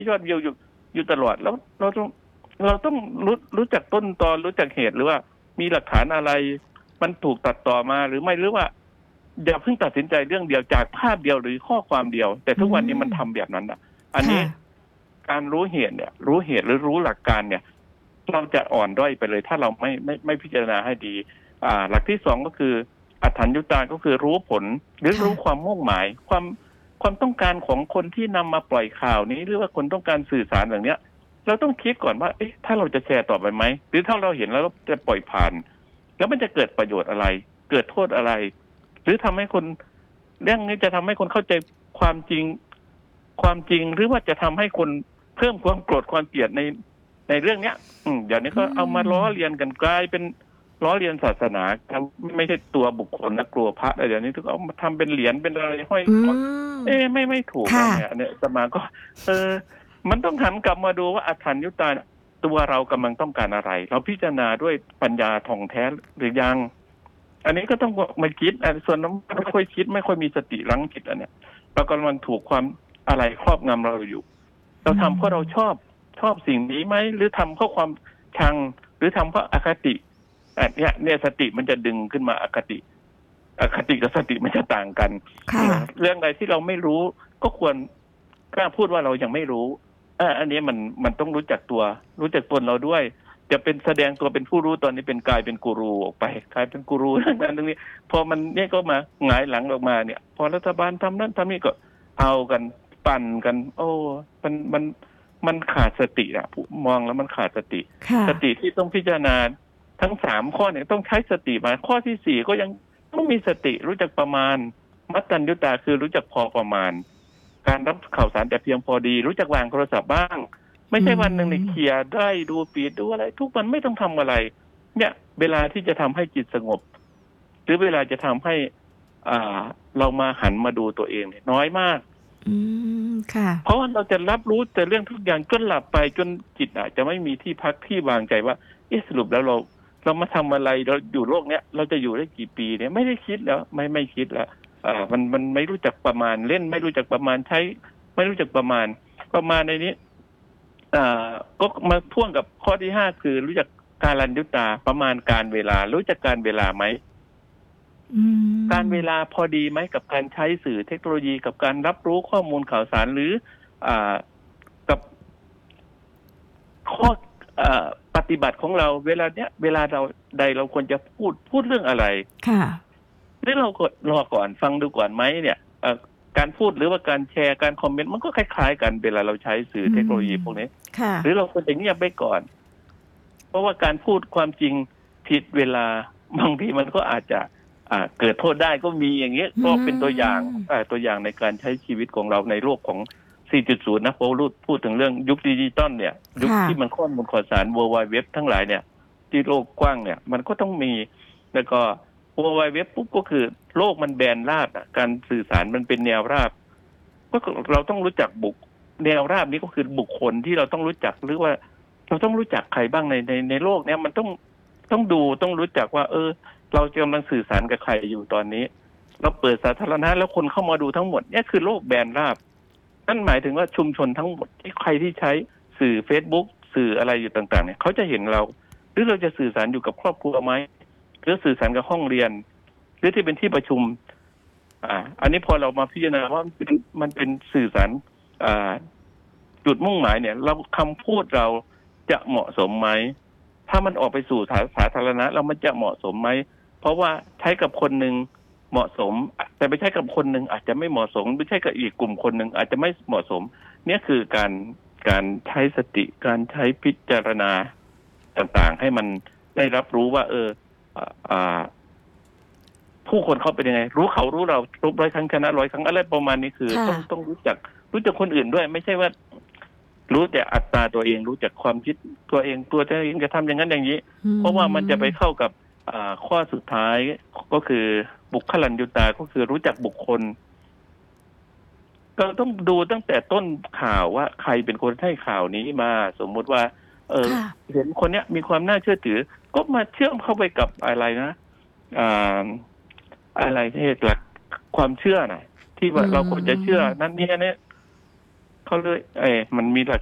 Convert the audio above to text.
ยอดวิวอยู่ตลอดแล้วเราต้องรู้จักต้นตอรู้จักเหตุหรือว่ามีหลักฐานอะไรมันถูกตัดต่อมาหรือไม่หรือว่าอย่าเพิ่งตัดสินใจเรื่องเดียวจากภาพเดียวหรือข้อความเดียวแต่ทุกวันนี้มันทำแบบนั้นอันนี้การรู้เหตุเนี่ยรู้เหตุหรือรู้หลักการเนี่ยเราจะอ่อนด้อยไปเลยถ้าเราไม่พิจารณาให้ดีหลักที่สองก็คืออัฏฐัญญุตาก็คือรู้ผลหรือรู้ความมุ่งหมายความต้องการของคนที่นำมาปล่อยข่าวนี้หรือว่าคนต้องการสื่อสารอย่างเนี้ยเราต้องคิดก่อนว่าถ้าเราจะแชร์ต่อไปไหมหรือถ้าเราเห็นแล้วจะปล่อยผ่านแล้วมันจะเกิดประโยชน์อะไรเกิดโทษอะไรหรือทำให้คนเรื่องนี้จะทำให้คนเข้าใจความจริงหรือว่าจะทำให้คนเพิ่มความโกรธความเกลียดในเรื่องเนี้ยเดี๋ยวนี้ก็เอามาล้อเลียนกันกลายเป็นล้อเลียนศาสนาไม่ใช่ตัวบุคคลนะกลัวพระอะไรเดี๋ยวนี้ทุกเอามาทำเป็นเหรียญเป็นอะไรห้อยไม่ถูกเนี่ยสมาก็มันต้องหันกลับมาดูว่าอัฏฐัญญุตาตัวเรากำลังต้องการอะไรเราพิจารณาด้วยปัญญาท่องแท้หรือยังอันนี้ก็ต้องมาคิดส่วนนั้นไม่ค่อยคิดไม่ค่อยมีสติรั้งจิตอันเนี้ยเรากำลังถูกความอะไรครอบงำเราอยู่เราทำเพราะเราชอบสิ่งนี้ไหมหรือทำเพราะความชังหรือทำเพราะอคติเนี่ยสติมันจะดึงขึ้นมาอคติกับสติมันจะต่างกันเรื่องใดที่เราไม่รู้ก็ควรกล้าพูดว่าเรายังไม่รู้อันนี้มันต้องรู้จักตนเราด้วยจะเป็นแสดงตัวเป็นผู้รู้ตอนนี้เป็นกลายเป็นกูรูออกไปกลายเป็นกูรูเรื่องนั้นเรื่องนี้พอมันเนี่ยก็มาหงายหลังออกมาเนี่ยพอรัฐบาลทำนั้นทำนี่ก็เอากันปั่นกันโอ้มันขาดสติมองแล้วมันขาดสติที่ต้องพิจารณาทั้ง3ข้อเนี่ยต้องใช้สติมาข้อที่4ก็ยังต้องมีสติรู้จักประมาณมัตตัญญุตาคือรู้จักพอประมาณการรับข่าวสารแต่เพียงพอดีรู้จักวางโทรศัพท์บ้างไม่ใช่วันหนึ่งในเคลียร์ได้ดูฟีดดูอะไรทุกวันไม่ต้องทำอะไรเนี่ยเวลาที่จะทำให้จิตสงบหรือเวลาจะทำให้เรามาหันมาดูตัวเองเนี่ยน้อยมากค่ะเพราะว่าเราจะรับรู้แต่เรื่องทุกอย่างจนหลับไปจนจิตอาจจะไม่มีที่พักที่วางใจว่าสรุปแล้วเรามาทำอะไรเราอยู่โลกเนี้ยเราจะอยู่ได้กี่ปีเนี่ยไม่ได้คิดแล้วไม่คิดแล้วมันไม่รู้จักประมาณเล่นไม่รู้จักประมาณใช้ไม่รู้จักประมาณในนี้ก็มาพ่วงกับข้อที่5คือรู้จักการัญญุตาประมาณการเวลารู้จักการเวลาไหมการเวลาพอดีไหมกับการใช้สื่อเทคโนโลยีกับการรับรู้ข้อมูลข่าวสารหรือกับข้อปฏิบัติของเราเวลาเราใดเราควรจะพูดเรื่องอะไรค่ะหรือเราก็รอก่อนฟังดูก่อนไหมเนี่ยการพูดหรือว่าการแชร์การคอมเมนต์มันก็คล้ายๆกันเวลาเราใช้สื่อเทคโนโลยีพวกนี้หรือเราควรจะเงียบไปก่อนเพราะว่าการพูดความจริงผิดเวลาบางทีมันก็อาจจะเกิดโทษได้ก็มีอย่างเงี้ยก็เป็นตัวอย่างในการใช้ชีวิตของเราในโลกของ 4.0 นะพอพูดถึงเรื่องยุคดิจิตอลเนี่ยยุคที่มันข้อมูลข่าวสาร World Wide Web ทั้งหลายเนี่ยที่โลกกว้างเนี่ยมันก็ต้องมีแล้วก็ World Wide Web ปุ๊บก็คือโลกมันแบนราบการสื่อสารมันเป็นแนวราบก็เราต้องรู้จักแนวราบนี้ก็คือบุคคลที่เราต้องรู้จักหรือว่าเราต้องรู้จักใครบ้างในโลกเนี้ยมันต้องดูต้องรู้จักว่าเรากำลังสื่อสารกับใครอยู่ตอนนี้เราเปิดสาธารณะแล้วคนเข้ามาดูทั้งหมดเนี่ยคือโลกแบนราบนั่นหมายถึงว่าชุมชนทั้งหมดที่ใครที่ใช้สื่อ Facebook สื่ออะไรอยู่ต่างๆเนี่ยเขาจะเห็นเราหรือเราจะสื่อสารอยู่กับครอบครัวไหมหรือสื่อสารกับห้องเรียนหรือที่เป็นที่ประชุมอันนี้พอเรามาพิจารณาว่ามันเป็นสื่อสารจุดมุ่งหมายเนี่ยเราคำพูดเราจะเหมาะสมไหมถ้ามันออกไปสู่สาธารณะแล้วมันจะเหมาะสมไหมเพราะว่าใช้กับคนหนึ่งเหมาะสมแต่ไม่ใช่กับคนหนึ่งอาจจะไม่เหมาะสมไม่ใช่กับอีกกลุ่มคนหนึ่งอาจจะไม่เหมาะสมเนี่ยคือการใช้สติการใช้พิจารณาต่างๆให้มันได้รับรู้ว่าผู้คนเขาเป็นยังไงรู้เขารู้เรารบ100 ครั้งชนะ100 ครั้งอะไรประมาณนี้คือต้องรู้จักคนอื่นด้วยไม่ใช่ว่ารู้แต่อัตตาตัวเองรู้จักความคิดตัวเองจะทำอย่างนั้นอย่างนี้เพราะว่ามันจะไปเข้ากับข้อสุดท้ายก็คือบุคลัญญุตาก็คือรู้จักบุคคลก็ต้องดูตั้งแต่ต้นข่าวว่าใครเป็นคนให้ข่าวนี้มาสมมุติว่าเห็นคนเนี้ยมีความน่าเชื่อถือก็มาเชื่อมเข้าไปกับอะไรนะอะไรที่หลักความเชื่อน่ะที่ว่าเราควรจะเชื่อนั้นเนี่ยเขาเลยมันมีหลัก